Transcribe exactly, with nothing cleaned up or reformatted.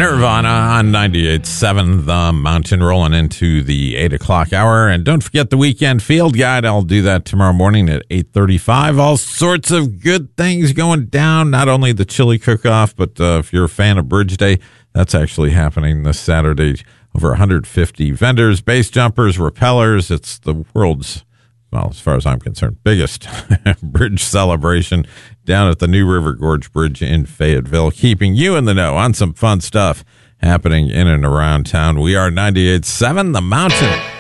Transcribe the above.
Nirvana on ninety-eight point seven The Mountain, rolling into the eight o'clock hour. And don't forget the Weekend Field Guide. I'll do that tomorrow morning at eight thirty-five. All sorts of good things going down. Not only the chili cook-off, but uh, if you're a fan of Bridge Day, that's actually happening this Saturday. Over one hundred fifty vendors, base jumpers, rappellers. It's the world's, well, as far as I'm concerned, biggest bridge celebration down at the New River Gorge Bridge in Fayetteville, keeping you in the know on some fun stuff happening in and around town. We are ninety-eight point seven The Mountain.